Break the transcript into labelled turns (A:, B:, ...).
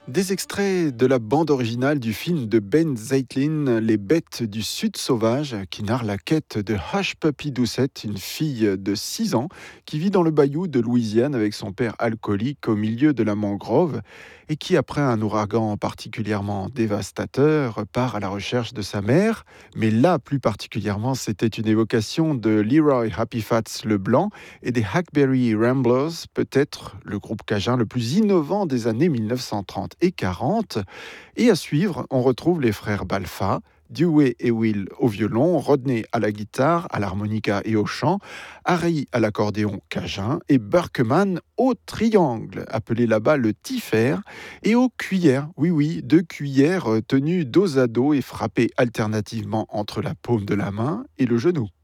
A: Des extraits de la bande originale du film de Ben Zeitlin, Les Bêtes du Sud sauvage, qui narre la quête de Hush Puppy Doucette, une fille de 6 ans qui vit dans le bayou de Louisiane avec son père alcoolique au milieu de la mangrove et qui, après un ouragan particulièrement dévastateur, part à la recherche de sa mère. Mais là, plus particulièrement, c'était une évocation de Leroy Happy Fats le Blanc et des Hackberry Ramblers, peut-être le groupe cajun le plus innovant des années 1930 et 40. Et à suivre, on retrouve les frères Balfa, Dewey et Will au violon, Rodney à la guitare, à l'harmonica et au chant, Harry à l'accordéon cajun et Berkman au triangle, appelé là-bas le tiffer, et aux cuillères, oui oui, deux cuillères tenues dos à dos et frappées alternativement entre la paume de la main et le genou.